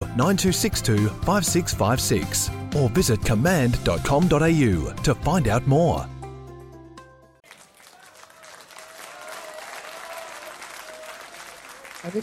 9262 5656 or visit command.com.au to find out more.